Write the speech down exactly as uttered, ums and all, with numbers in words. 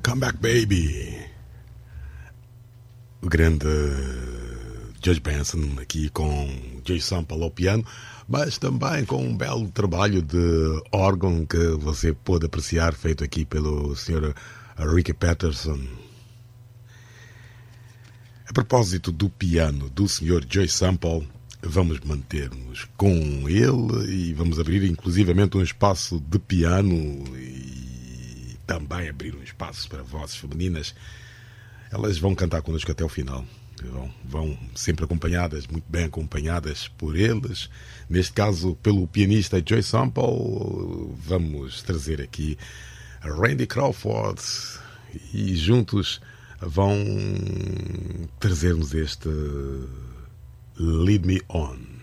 Come Back Baby. O grande George Benson aqui com Joy Sample ao piano, mas também com um belo trabalho de órgão que você pôde apreciar, feito aqui pelo senhor Ricky Patterson. A propósito do piano do senhor Joy Sample, vamos manter-nos com ele e vamos abrir inclusivamente um espaço de piano e também abrir um espaço para vozes femininas. Elas vão cantar connosco até o final. Vão, vão sempre acompanhadas, muito bem acompanhadas por eles. Neste caso, pelo pianista Joy Sample, vamos trazer aqui a Randy Crawford e juntos vão trazer-nos este Lead Me On.